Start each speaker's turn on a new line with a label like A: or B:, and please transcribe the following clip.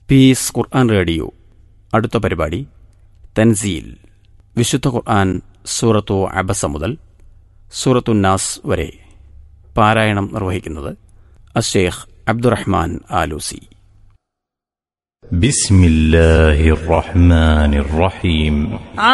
A: Piece ഖുർആൻ radio. അടുത്ത പരിപാടി തൻസീൽ. വിശുദ്ധ ഖുർആൻ സൂറത്തു അബസ മുതൽ സൂറത്തു നാസ് വരെ പാരായണം നിർവഹിക്കുന്നത് അശ്ശേഖ് അബ്ദുറഹ്മാൻ ആലൂസി.
B: ബിസ്മില്ലാഹിർ റഹ്മാനിർ റഹീം.